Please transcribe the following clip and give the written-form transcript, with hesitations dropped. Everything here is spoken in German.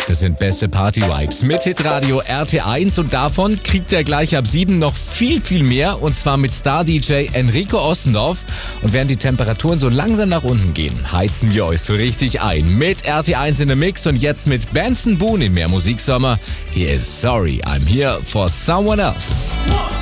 Das sind beste Party-Vibes mit Hitradio RT1 und davon kriegt ihr gleich ab 7 noch viel, viel mehr und zwar mit Star-DJ Enrico Ossendorf. Und während die Temperaturen so langsam nach unten gehen, heizen wir euch so richtig ein mit RT1 in the Mix und jetzt mit Benson Boone in mehr Musiksommer. Hier ist Sorry, I'm Here for Someone Else.